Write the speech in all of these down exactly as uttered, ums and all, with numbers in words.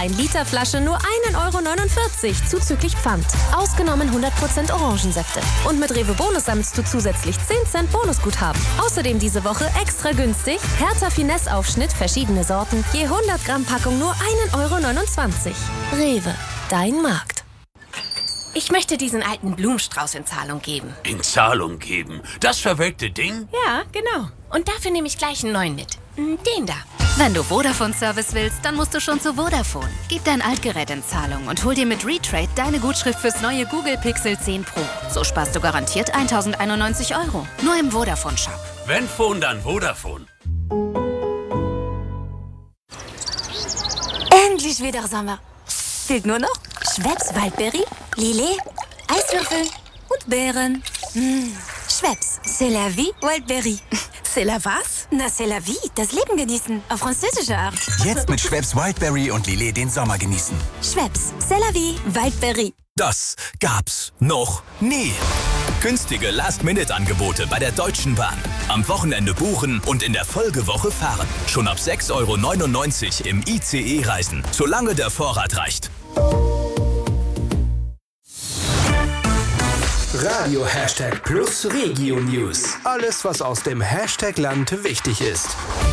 ein Liter Flasche nur ein Euro neunundvierzig zuzüglich Pfand. Ausgenommen hundert Prozent Orangensäfte. Und mit Rewe Bonus sammelst du zusätzlich zehn Cent Bonusguthaben. Außerdem diese Woche extra günstig Hertha Finesse Aufschnitt, verschiedene Sorten, je hundert Gramm Packung nur ein Euro neunundzwanzig. Rewe, dein Markt. Ich möchte diesen alten Blumenstrauß in Zahlung geben. In Zahlung geben? Das verwelkte Ding? Ja, genau. Und dafür nehme ich gleich einen neuen mit. Den da. Wenn du Vodafone-Service willst, dann musst du schon zu Vodafone. Gib dein Altgerät in Zahlung und hol dir mit Retrade deine Gutschrift fürs neue Google Pixel zehn Pro. So sparst du garantiert tausendeinundneunzig Euro. Nur im Vodafone-Shop. Wenn Phone, dann Vodafone. Endlich wieder Sommer. Fehlt nur noch Schweppes Waldberry, Lillet, Eiswürfel und Beeren. Mmh. Schweppes, c'est la vie, Waldberry. C'est la was? Na, c'est la vie, das Leben genießen, auf französische Art. Jetzt mit Schweppes Wildberry und Lillet den Sommer genießen. Schweppes, c'est la vie, Waldberry. Das gab's noch nie. Günstige Last-Minute-Angebote bei der Deutschen Bahn. Am Wochenende buchen und in der Folgewoche fahren. Schon ab sechs Euro neunundneunzig im I C E reisen, solange der Vorrat reicht. Radio Hashtag Plus Regio News. Alles, was aus dem Hashtag-Land wichtig ist.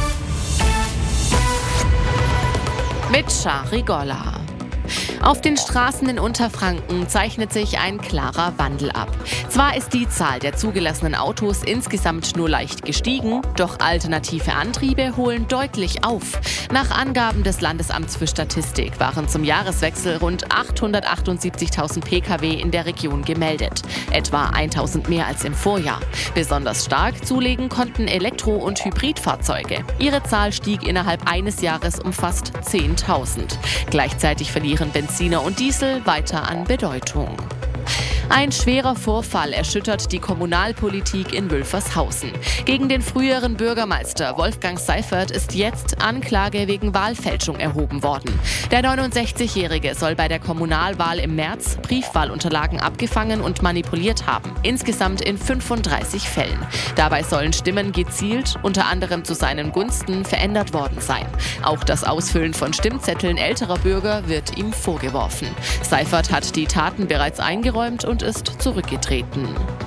Mit Shari Golla. Auf den Straßen in Unterfranken zeichnet sich ein klarer Wandel ab. Zwar ist die Zahl der zugelassenen Autos insgesamt nur leicht gestiegen, doch alternative Antriebe holen deutlich auf. Nach Angaben des Landesamts für Statistik waren zum Jahreswechsel rund achthundertachtundsiebzigtausend Pkw in der Region gemeldet, etwa tausend mehr als im Vorjahr. Besonders stark zulegen konnten Elektro- und Hybridfahrzeuge. Ihre Zahl stieg innerhalb eines Jahres um fast zehntausend. Gleichzeitig verlieren Benziner und Diesel weiter an Bedeutung. Ein schwerer Vorfall erschüttert die Kommunalpolitik in Wülfershausen. Gegen den früheren Bürgermeister Wolfgang Seifert ist jetzt Anklage wegen Wahlfälschung erhoben worden. Der neunundsechzigjährige soll bei der Kommunalwahl im März Briefwahlunterlagen abgefangen und manipuliert haben. Insgesamt in fünfunddreißig Fällen. Dabei sollen Stimmen gezielt, unter anderem zu seinen Gunsten, verändert worden sein. Auch das Ausfüllen von Stimmzetteln älterer Bürger wird ihm vorgeworfen. Seifert hat die Taten bereits eingeräumt und ist zurückgetreten.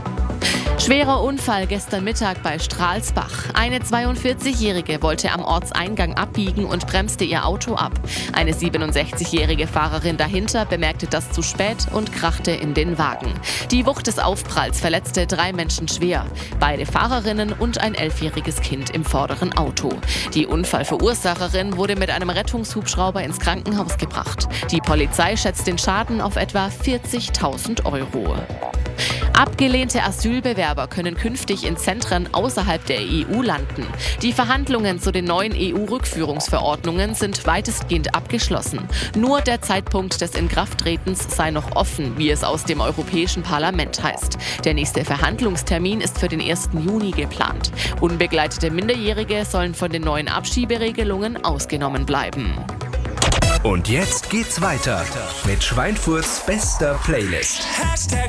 Schwerer Unfall gestern Mittag bei Stralsbach. Eine zweiundvierzigjährige wollte am Ortseingang abbiegen und bremste ihr Auto ab. Eine siebenundsechzigjährige Fahrerin dahinter bemerkte das zu spät und krachte in den Wagen. Die Wucht des Aufpralls verletzte drei Menschen schwer. Beide Fahrerinnen und ein elfjähriges Kind im vorderen Auto. Die Unfallverursacherin wurde mit einem Rettungshubschrauber ins Krankenhaus gebracht. Die Polizei schätzt den Schaden auf etwa vierzigtausend Euro. Abgelehnte Asylbewerber können künftig in Zentren außerhalb der E U landen. Die Verhandlungen zu den neuen E U-Rückführungsverordnungen sind weitestgehend abgeschlossen. Nur der Zeitpunkt des Inkrafttretens sei noch offen, wie es aus dem Europäischen Parlament heißt. Der nächste Verhandlungstermin ist für den ersten Juni geplant. Unbegleitete Minderjährige sollen von den neuen Abschieberegelungen ausgenommen bleiben. Und jetzt geht's weiter mit Schweinfurts bester Playlist.